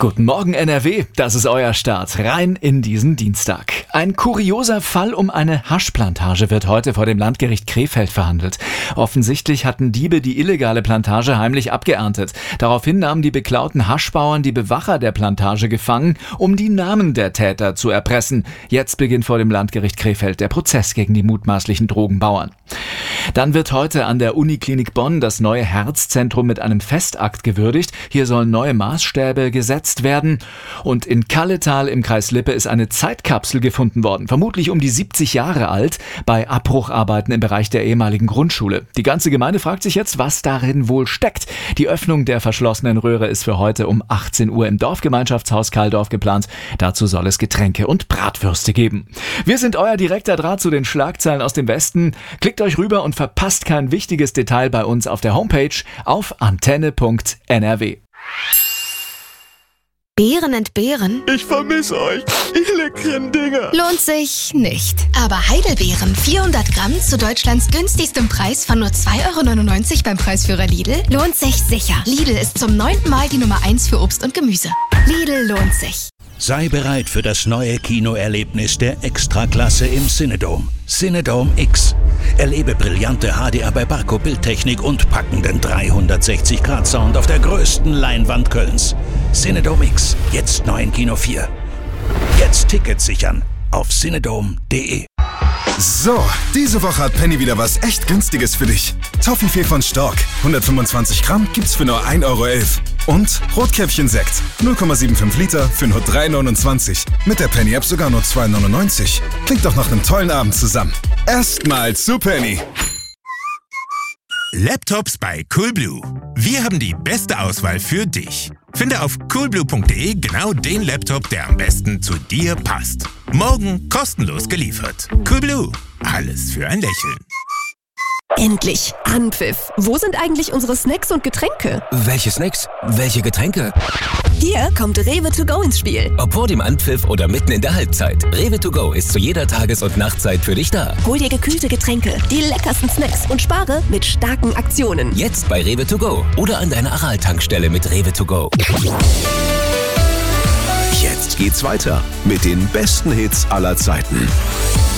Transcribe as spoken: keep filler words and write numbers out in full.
Guten Morgen N R W, das ist euer Start rein in diesen Dienstag. Ein kurioser Fall um eine Haschplantage wird heute vor dem Landgericht Krefeld verhandelt. Offensichtlich hatten Diebe die illegale Plantage heimlich abgeerntet. Daraufhin nahmen die beklauten Haschbauern die Bewacher der Plantage gefangen, um die Namen der Täter zu erpressen. Jetzt beginnt vor dem Landgericht Krefeld der Prozess gegen die mutmaßlichen Drogenbauern. Dann wird heute an der Uniklinik Bonn das neue Herzzentrum mit einem Festakt gewürdigt. Hier sollen neue Maßstäbe gesetzt werden. Und in Kalletal im Kreis Lippe ist eine Zeitkapsel gefunden worden, vermutlich um die siebzig Jahre alt, bei Abbrucharbeiten im Bereich der ehemaligen Grundschule. Die ganze Gemeinde fragt sich jetzt, was darin wohl steckt. Die Öffnung der verschlossenen Röhre ist für heute um achtzehn Uhr im Dorfgemeinschaftshaus Kaldorf geplant. Dazu soll es Getränke und Bratwürste geben. Wir sind euer direkter Draht zu den Schlagzeilen aus dem Westen. Klickt euch rüber und verpasst kein wichtiges Detail bei uns auf der Homepage auf antenne punkt n r w. Beeren entbehren? Ich vermisse euch. Ihr leckeren Dinger. Lohnt sich nicht. Aber Heidelbeeren vierhundert Gramm zu Deutschlands günstigstem Preis von nur zwei Euro neunundneunzig beim Preisführer Lidl lohnt sich sicher. Lidl ist zum neunten Mal die Nummer eins für Obst und Gemüse. Lidl lohnt sich. Sei bereit für das neue Kinoerlebnis der Extraklasse im Cinedom. Cinedom X. Erlebe brillante H D R bei Barco Bildtechnik und packenden dreihundertsechzig Grad Sound auf der größten Leinwand Kölns. Cinedom X, jetzt neu in Kino vier. Jetzt Tickets sichern auf cinedom punkt de. So, diese Woche hat Penny wieder was echt Günstiges für dich. Toffifee von Stork, hundertfünfundzwanzig Gramm gibt's für nur ein Euro elf. Und Rotkäppchen-Sekt, null Komma fünfundsiebzig Liter für nur drei neunundzwanzig. Mit der Penny-App sogar nur zwei neunundneunzig. Klingt doch nach einem tollen Abend zusammen. Erstmal zu Penny. Laptops bei Coolblue. Wir haben die beste Auswahl für dich. Finde auf coolblue punkt de genau den Laptop, der am besten zu dir passt. Morgen kostenlos geliefert. Coolblue. Alles für ein Lächeln. Endlich! Anpfiff! Wo sind eigentlich unsere Snacks und Getränke? Welche Snacks? Welche Getränke? Hier kommt Rewe to go ins Spiel. Ob vor dem Anpfiff oder mitten in der Halbzeit. Rewe to go ist zu jeder Tages- und Nachtzeit für dich da. Hol dir gekühlte Getränke, die leckersten Snacks und spare mit starken Aktionen. Jetzt bei Rewe to go oder an deiner Aral-Tankstelle mit Rewe to go. Jetzt geht's weiter mit den besten Hits aller Zeiten.